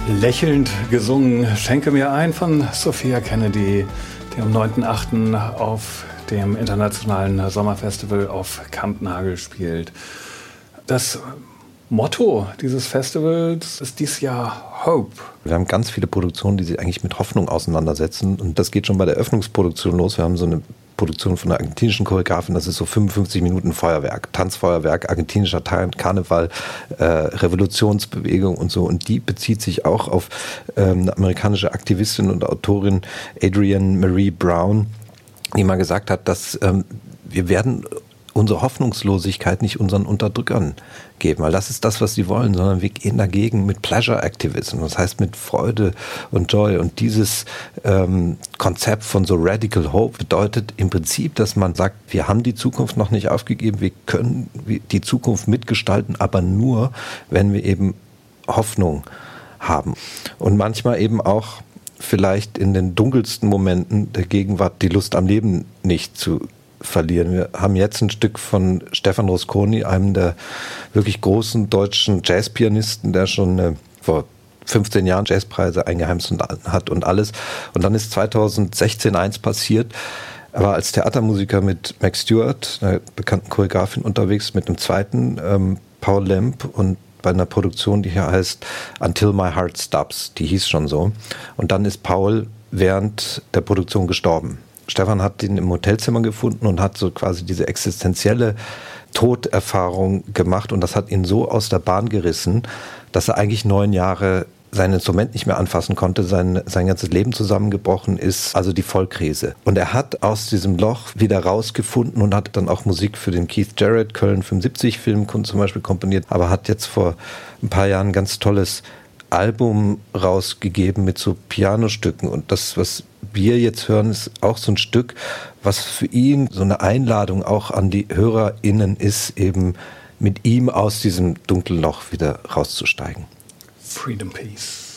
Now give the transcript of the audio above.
Lächelnd gesungen Schenke mir ein von Sophia Kennedy, die am 9.8. auf dem Internationalen Sommerfestival auf Kampnagel spielt. Das Motto dieses Festivals ist dieses Jahr Hope. Wir haben ganz viele Produktionen, die sich eigentlich mit Hoffnung auseinandersetzen. Und das geht schon bei der Eröffnungsproduktion los. Wir haben so eine Produktion von einer argentinischen Choreografin, das ist so 55 Minuten Feuerwerk, Tanzfeuerwerk, argentinischer Karneval, Revolutionsbewegung und so. Und die bezieht sich auch auf eine amerikanische Aktivistin und Autorin Adrienne Marie Brown, die mal gesagt hat, dass wir werden unsere Hoffnungslosigkeit nicht unseren Unterdrückern geben, weil das ist das, was sie wollen, sondern wir gehen dagegen mit Pleasure Activism, das heißt mit Freude und Joy. Und dieses Konzept von so Radical Hope bedeutet im Prinzip, dass man sagt, wir haben die Zukunft noch nicht aufgegeben, wir können die Zukunft mitgestalten, aber nur, wenn wir eben Hoffnung haben. Und manchmal eben auch vielleicht in den dunkelsten Momenten der Gegenwart die Lust am Leben nicht zu verlieren. Wir haben jetzt ein Stück von Stefan Rusconi, einem der wirklich großen deutschen Jazzpianisten, der schon vor 15 Jahren Jazzpreise eingeheimst hat und alles. Und dann ist 2016 eins passiert. Er war als Theatermusiker mit Max Stewart, einer bekannten Choreografin, unterwegs, mit einem zweiten, Paul Lemp, und bei einer Produktion, die hier heißt Until My Heart Stops. Die hieß schon so. Und dann ist Paul während der Produktion gestorben. Stefan hat ihn im Hotelzimmer gefunden und hat so quasi diese existenzielle Toderfahrung gemacht, und das hat ihn so aus der Bahn gerissen, dass er eigentlich 9 Jahre sein Instrument nicht mehr anfassen konnte, sein ganzes Leben zusammengebrochen ist, also die Vollkrise. Und er hat aus diesem Loch wieder rausgefunden und hat dann auch Musik für den Keith Jarrett Köln 75 Film zum Beispiel komponiert, aber hat jetzt vor ein paar Jahren ein ganz tolles Album rausgegeben mit so Pianostücken, und das, was wir jetzt hören, ist auch so ein Stück, was für ihn so eine Einladung auch an die HörerInnen ist, eben mit ihm aus diesem dunklen Loch wieder rauszusteigen. Freedom Peace.